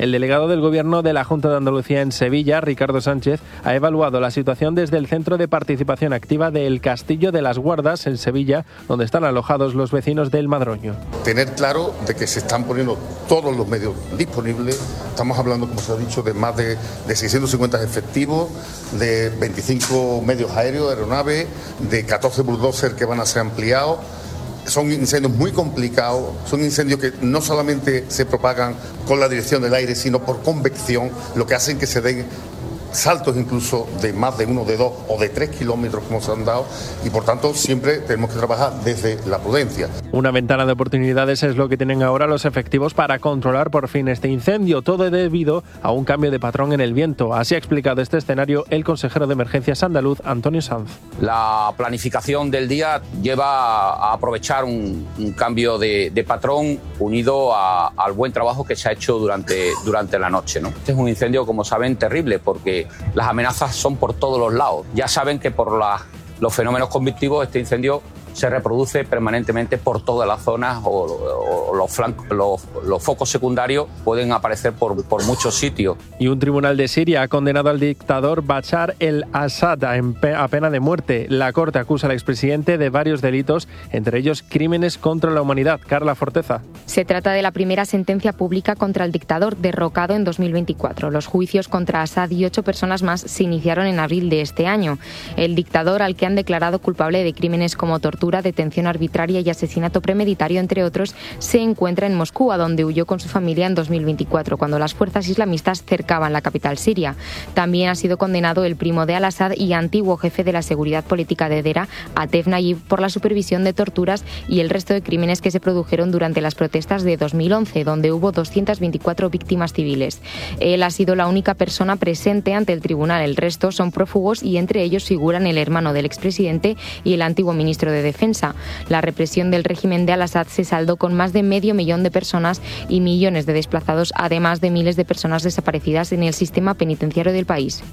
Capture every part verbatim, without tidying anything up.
El delegado del Gobierno de la Junta de Andalucía en Sevilla, Ricardo Sánchez, ha evaluado la situación desde el Centro de Participación Activa del Castillo de las Guardas en Sevilla, donde están alojados los vecinos del Madroño. Tener claro de que se están poniendo todos los medios disponibles. Estamos hablando, como se ha dicho, de más de, de seiscientos cincuenta efectivos, de veinticinco medios aéreos, aeronaves, de catorce bulldozers que van a ser ampliados. Son incendios muy complicados, son incendios que no solamente se propagan con la dirección del aire, sino por convección, lo que hacen que se den saltos incluso de más de uno, de dos o de tres kilómetros como se han dado, y por tanto siempre tenemos que trabajar desde la prudencia. Una ventana de oportunidades es lo que tienen ahora los efectivos para controlar por fin este incendio, todo debido a un cambio de patrón en el viento. Así ha explicado este escenario el consejero de emergencias andaluz, Antonio Sanz. La planificación del día lleva a aprovechar un, un cambio de, de patrón unido a, al buen trabajo que se ha hecho durante, durante la noche, ¿no? Este es un incendio, como saben, terrible, porque las amenazas son por todos los lados. Ya saben que por la, los fenómenos convectivos este incendio se reproduce permanentemente por todas las zonas o, o los, flancos, los, los focos secundarios pueden aparecer por, por muchos sitios. Y un tribunal de Siria ha condenado al dictador Bashar el-Assad a pena de muerte. La Corte acusa al expresidente de varios delitos, entre ellos crímenes contra la humanidad. Carla Forteza. Se trata de la primera sentencia pública contra el dictador, derrocado en dos mil veinticuatro. Los juicios contra Assad y ocho personas más se iniciaron en abril de este año. El dictador, al que han declarado culpable de crímenes como tortura, detención arbitraria y asesinato premeditario, entre otros, se encuentra en Moscú, a donde huyó con su familia en dos mil veinticuatro, cuando las fuerzas islamistas cercaban la capital siria. También ha sido condenado el primo de al-Assad y antiguo jefe de la seguridad política de Dera, Atef Nayib, por la supervisión de torturas y el resto de crímenes que se produjeron durante las protestas de dos mil once, donde hubo doscientas veinticuatro víctimas civiles. Él ha sido la única persona presente ante el tribunal. El resto son prófugos y entre ellos figuran el hermano del expresidente y el antiguo ministro de Defensa. La represión del régimen de al-Assad se saldó con más de medio millón de personas y millones de desplazados, además de miles de personas desaparecidas en el sistema penitenciario del país.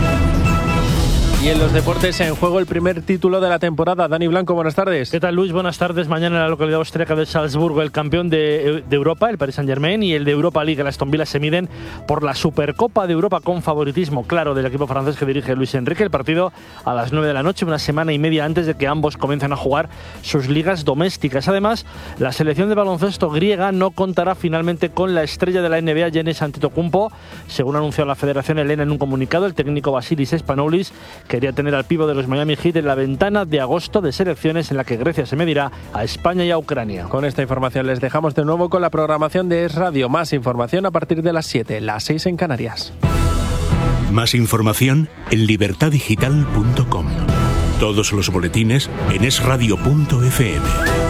Y en los deportes, en juego el primer título de la temporada. Dani Blanco, buenas tardes. ¿Qué tal, Luis? Buenas tardes. Mañana en la localidad austríaca de Salzburgo, el campeón de, de Europa, el Paris Saint-Germain, y el de Europa League, el Aston Villa, se miden por la Supercopa de Europa con favoritismo claro del equipo francés que dirige Luis Enrique. El partido a las nueve de la noche, una semana y media antes de que ambos comiencen a jugar sus ligas domésticas. Además, la selección de baloncesto griega no contará finalmente con la estrella de la N B A, Giannis Antetokounmpo. Según anunció la Federación Helena en un comunicado, el técnico Vasilis Spanoulis quería tener al pivo de los Miami Heat en la ventana de agosto de selecciones en la que Grecia se medirá a España y a Ucrania. Con esta información les dejamos de nuevo con la programación de Es Radio. Más información a partir de las siete, las seis en Canarias. Más información en libertad digital punto com. Todos los boletines en es radio punto efe eme.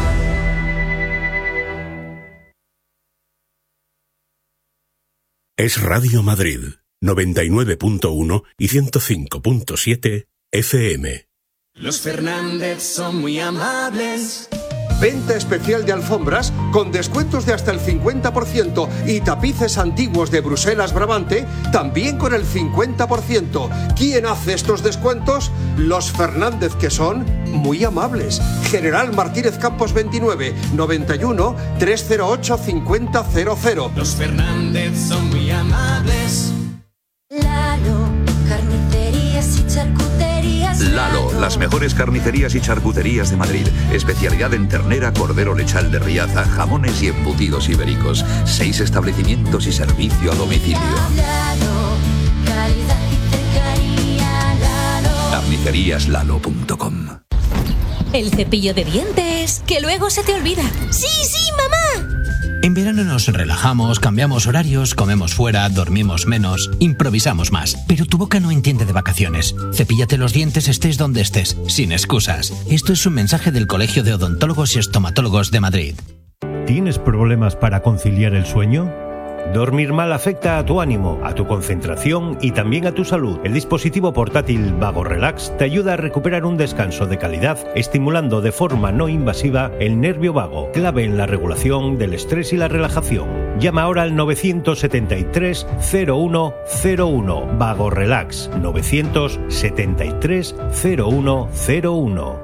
Es Radio Madrid, noventa y nueve punto uno y ciento cinco punto siete efe eme. Los Fernández son muy amables. Venta especial de alfombras con descuentos de hasta el cincuenta por ciento y tapices antiguos de Bruselas Brabante también con el cincuenta por ciento. ¿Quién hace estos descuentos? Los Fernández, que son muy amables. General Martínez Campos veintinueve, noventa y uno, trescientos ocho, cincuenta cero cero. Los Fernández son muy amables. Lalo, carnicerías y charcuterías. Lalo, las mejores carnicerías y charcuterías de Madrid. Especialidad en ternera, cordero lechal de Riaza, jamones y embutidos ibéricos. Seis establecimientos y servicio a domicilio. Lalo, calidad y cercanía. Lalo. carnicerías lalo punto com. El cepillo de dientes, que luego se te olvida. ¡Sí, sí, mamá! En verano nos relajamos, cambiamos horarios, comemos fuera, dormimos menos, improvisamos más. Pero tu boca no entiende de vacaciones. Cepíllate los dientes estés donde estés, sin excusas. Esto es un mensaje del Colegio de Odontólogos y Estomatólogos de Madrid. ¿Tienes problemas para conciliar el sueño? Dormir mal afecta a tu ánimo, a tu concentración y también a tu salud. El dispositivo portátil Vago Relax te ayuda a recuperar un descanso de calidad, estimulando de forma no invasiva el nervio vago, clave en la regulación del estrés y la relajación. Llama ahora al novecientos setenta y tres, cero uno cero uno. Vago Relax, novecientos setenta y tres, cero uno cero uno.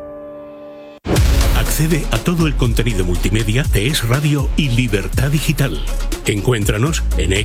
Accede a todo el contenido multimedia de Es Radio y Libertad Digital. Encuéntranos en